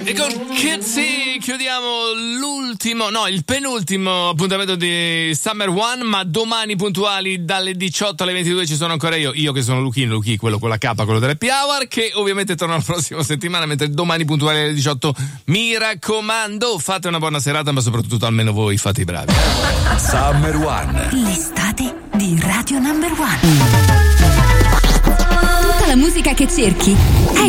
E con Kitsy chiudiamo il penultimo appuntamento di Summer One, ma domani puntuali dalle 18 alle 22 ci sono ancora io che sono Luchi, quello con la K, quello dell'Happy Hour, che ovviamente torna la prossima settimana, mentre domani puntuali alle 18, mi raccomando, fate una buona serata, ma soprattutto almeno voi fate i bravi. Summer One, l'estate di Radio Number One. Tutta la musica che cerchi è